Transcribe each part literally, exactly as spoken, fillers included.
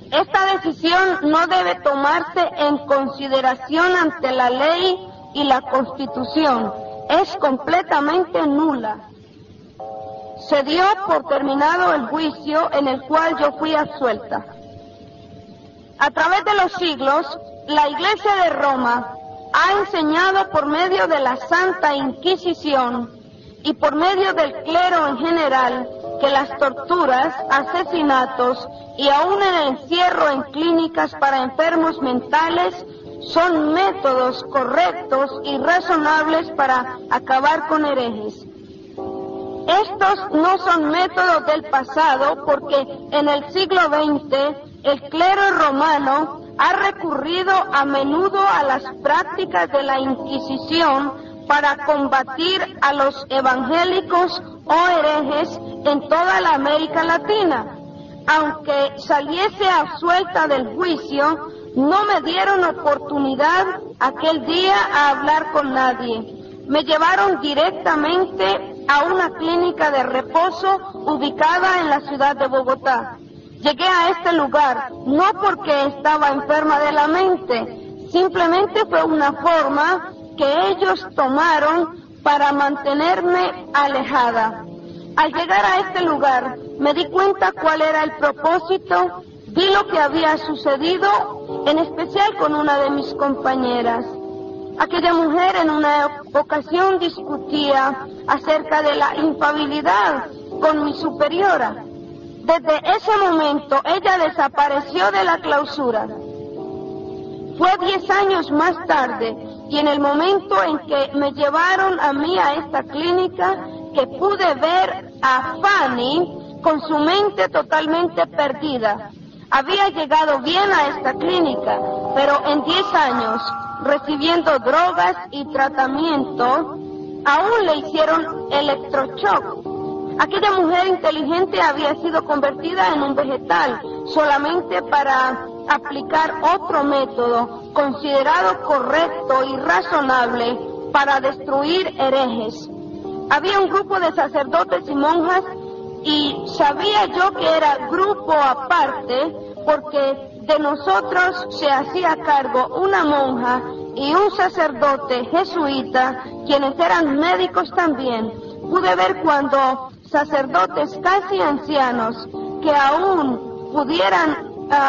Esta decisión no debe tomarse en consideración ante la ley y la Constitución. Es completamente nula. Se dio por terminado el juicio en el cual yo fui absuelta. A través de los siglos, la Iglesia de Roma ha enseñado por medio de la Santa Inquisición y por medio del clero en general que las torturas, asesinatos y aún el encierro en clínicas para enfermos mentales son métodos correctos y razonables para acabar con herejes. Estos no son métodos del pasado porque en el siglo veinte el clero romano ha recurrido a menudo a las prácticas de la Inquisición para combatir a los evangélicos o herejes en toda la América Latina. Aunque saliese absuelta del juicio, no me dieron oportunidad aquel día a hablar con nadie. Me llevaron directamente a una clínica de reposo ubicada en la ciudad de Bogotá. Llegué a este lugar no porque estaba enferma de la mente, simplemente fue una forma que ellos tomaron para mantenerme alejada. Al llegar a este lugar, me di cuenta cuál era el propósito, vi lo que había sucedido, en especial con una de mis compañeras. Aquella mujer en una ocasión discutía acerca de la infalibilidad con mi superiora. Desde ese momento, ella desapareció de la clausura. Fue diez años más tarde, y en el momento en que me llevaron a mí a esta clínica, que pude ver a Fanny con su mente totalmente perdida. Había llegado bien a esta clínica, pero en diez años, recibiendo drogas y tratamiento, aún le hicieron electroshock. Aquella mujer inteligente había sido convertida en un vegetal solamente para aplicar otro método considerado correcto y razonable para destruir herejes. Había un grupo de sacerdotes y monjas y sabía yo que era grupo aparte porque de nosotros se hacía cargo una monja y un sacerdote jesuita, quienes eran médicos también. Pude ver cuando sacerdotes casi ancianos que aún pudieran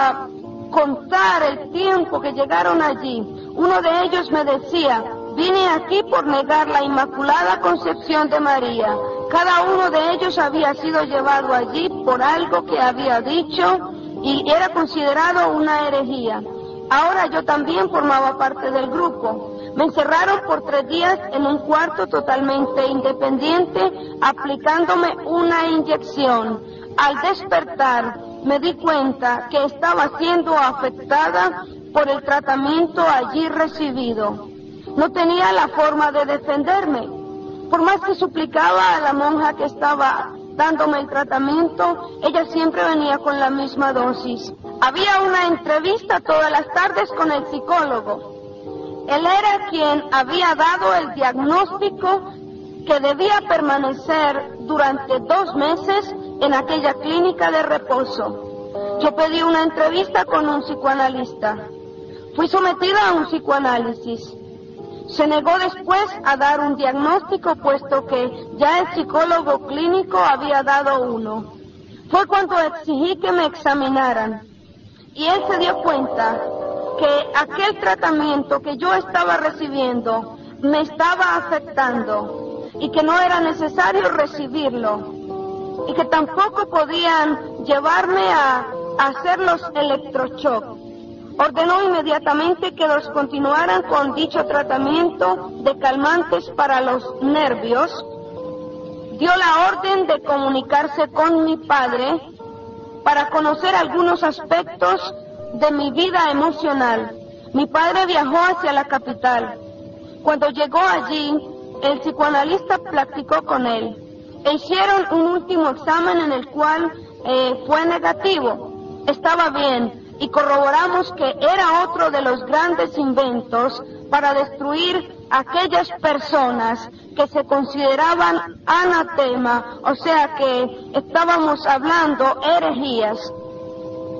uh, contar el tiempo que llegaron allí. Uno de ellos me decía: vine aquí por negar la Inmaculada Concepción de María. Cada uno de ellos había sido llevado allí por algo que había dicho y era considerado una herejía. Ahora yo también formaba parte del grupo. Me encerraron por tres días en un cuarto totalmente independiente, aplicándome una inyección. Al despertar, me di cuenta que estaba siendo afectada por el tratamiento allí recibido. No tenía la forma de defenderme. Por más que suplicaba a la monja que estaba dándome el tratamiento, ella siempre venía con la misma dosis. Había una entrevista todas las tardes con el psicólogo. Él era quien había dado el diagnóstico que debía permanecer durante dos meses en aquella clínica de reposo. Yo pedí una entrevista con un psicoanalista. Fui sometida a un psicoanálisis. Se negó después a dar un diagnóstico, puesto que ya el psicólogo clínico había dado uno. Fue cuando exigí que me examinaran, y él se dio cuenta que aquel tratamiento que yo estaba recibiendo me estaba afectando, y que no era necesario recibirlo, y que tampoco podían llevarme a, a hacer los electroshock. Ordenó inmediatamente que los continuaran con dicho tratamiento de calmantes para los nervios. Dio la orden de comunicarse con mi padre para conocer algunos aspectos de mi vida emocional. Mi padre viajó hacia la capital. Cuando llegó allí, el psicoanalista platicó con él. E hicieron un último examen en el cual eh, fue negativo. Estaba bien. Y corroboramos que era otro de los grandes inventos para destruir a aquellas personas que se consideraban anatema, o sea que estábamos hablando herejías.